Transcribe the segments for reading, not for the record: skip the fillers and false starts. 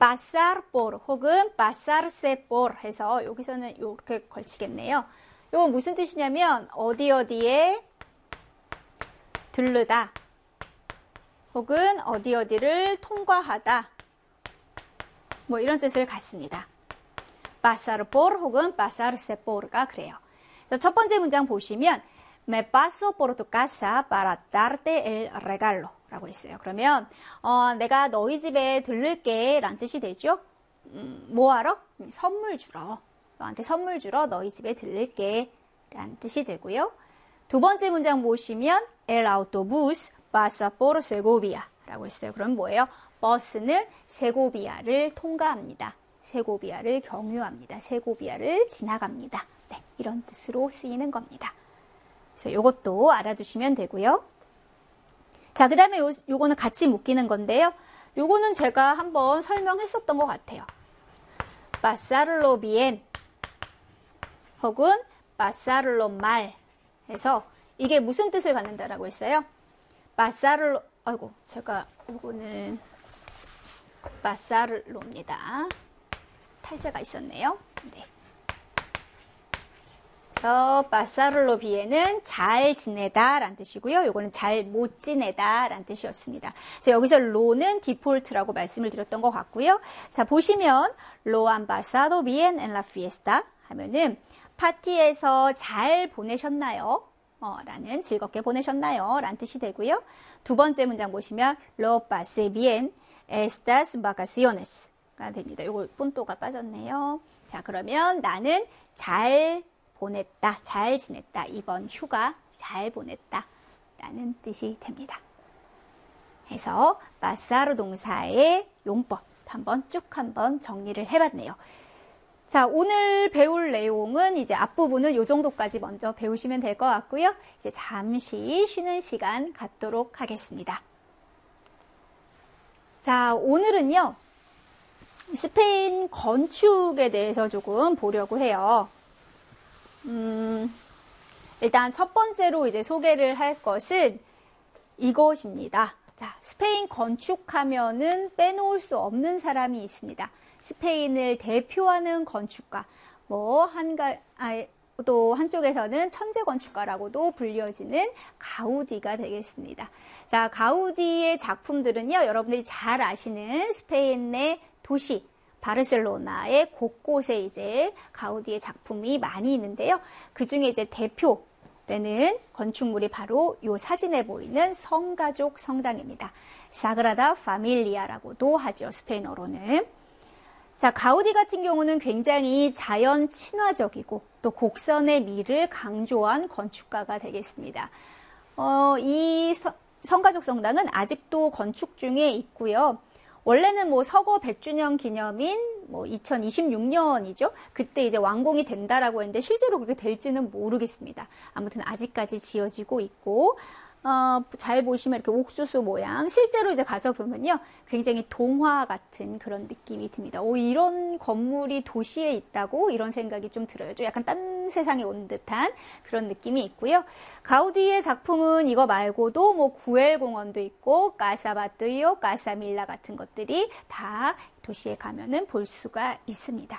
pasar por 혹은 pasarse por 해서 여기서는 이렇게 걸치겠네요. 이건 무슨 뜻이냐면 어디에 들르다 혹은 어디를 통과하다 뭐 이런 뜻을 갖습니다. pasar por 혹은 pasarse por가 그래요. 그래서 첫 번째 문장 보시면 Me paso por tu casa para darte el regalo 라고 했어요. 그러면 내가 너희 집에 들를게 라는 뜻이 되죠. 뭐하러? 선물 주러. 너한테 선물 주러 너희 집에 들를게 라는 뜻이 되고요. 두 번째 문장 보시면 El autobús pasa por Segovia 라고 했어요. 그럼 뭐예요? 버스는 세고비아를 통과합니다. 세고비아를 경유합니다. 세고비아를 지나갑니다. 네, 이런 뜻으로 쓰이는 겁니다. 그래서 이것도 알아두시면 되고요. 자, 그 다음에 요거는 같이 묶이는 건데요. 요거는 제가 한번 설명했었던 것 같아요. pasarlo bien 혹은 pasarlo mal 해서 이게 무슨 뜻을 갖는다라고 했어요? pasarlo, 아이고, 제가 요거는 pasarlo입니다. 탈자가 있었네요. 네. pasarlo bien은 잘 지내다 라는 뜻이고요. 요거는 잘 못 지내다 라는 뜻이었습니다. 그래서 여기서 lo는 디폴트라고 말씀을 드렸던 것 같고요. 자, 보시면 lo han pasado bien en la fiesta 하면은 파티에서 잘 보내셨나요? 라는 즐겁게 보내셨나요? 라는 뜻이 되고요. 두 번째 문장 보시면 lo pasé bien estas vacaciones가 됩니다. 요거 폰토가 빠졌네요. 자, 그러면 나는 잘 보냈다, 잘 지냈다. 이번 휴가 잘 보냈다 라는 뜻이 됩니다. 해서 pasar 동사의 용법 한번 정리를 해봤네요. 자, 오늘 배울 내용은 이제 앞부분은 이 정도까지 먼저 배우시면 될 것 같고요. 이제 잠시 쉬는 시간 갖도록 하겠습니다. 자, 오늘은요, 스페인 건축에 대해서 조금 보려고 해요. 일단 첫 번째로 이제 소개를 할 것은 이것입니다. 자, 스페인 건축하면은 빼놓을 수 없는 사람이 있습니다. 스페인을 대표하는 건축가, 또 한쪽에서는 천재 건축가라고도 불려지는 가우디가 되겠습니다. 자, 가우디의 작품들은요, 여러분들이 잘 아시는 스페인의 도시, 바르셀로나의 곳곳에 이제 가우디의 작품이 많이 있는데요. 그 중에 이제 대표되는 건축물이 바로 이 사진에 보이는 성가족 성당입니다. 사그라다 파밀리아라고도 하죠, 스페인어로는. 자, 가우디 같은 경우는 굉장히 자연 친화적이고 또 곡선의 미를 강조한 건축가가 되겠습니다. 이 성가족 성당은 아직도 건축 중에 있고요. 원래는 서거 100주년 기념인 2026년이죠. 그때 이제 완공이 된다라고 했는데 실제로 그렇게 될지는 모르겠습니다. 아무튼 아직까지 지어지고 있고, 잘 보시면 이렇게 옥수수 모양, 실제로 이제 가서 보면요, 굉장히 동화 같은 그런 느낌이 듭니다. 이런 건물이 도시에 있다고 이런 생각이 좀 들어요. 좀 약간 딴 세상에 온 듯한 그런 느낌이 있고요. 가우디의 작품은 이거 말고도 구엘 공원도 있고 까사바뚜요, 까사밀라 같은 것들이 다 도시에 가면은 볼 수가 있습니다.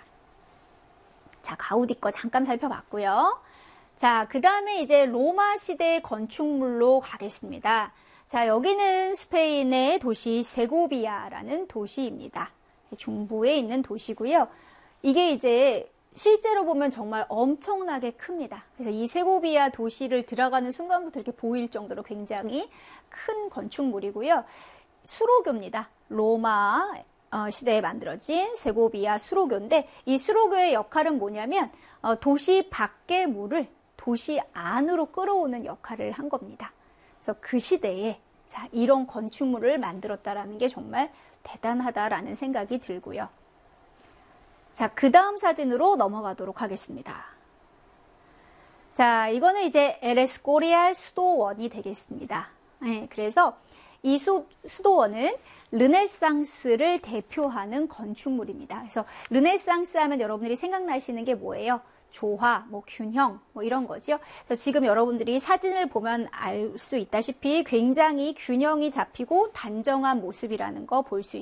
자, 가우디 거 잠깐 살펴봤고요. 자, 그 다음에 이제 로마 시대 건축물로 가겠습니다. 자, 여기는 스페인의 도시 세고비아라는 도시입니다. 중부에 있는 도시고요. 이게 이제 실제로 보면 정말 엄청나게 큽니다. 그래서 이 세고비아 도시를 들어가는 순간부터 이렇게 보일 정도로 굉장히 큰 건축물이고요. 수로교입니다. 로마 시대에 만들어진 세고비아 수로교인데 이 수로교의 역할은 뭐냐면 도시 밖의 물을 도시 안으로 끌어오는 역할을 한 겁니다. 그래서 그 시대에 이런 건축물을 만들었다라는 게 정말 대단하다라는 생각이 들고요. 자, 그 다음 사진으로 넘어가도록 하겠습니다. 자, 이거는 이제 엘 에스코리알 수도원이 되겠습니다. 네, 그래서 이 수도원은 르네상스를 대표하는 건축물입니다. 그래서 르네상스 하면 여러분들이 생각나시는 게 뭐예요? 조화, 균형, 이런 거죠. 그래서 지금 여러분들이 사진을 보면 알 수 있다시피 굉장히 균형이 잡히고 단정한 모습이라는 거 볼 수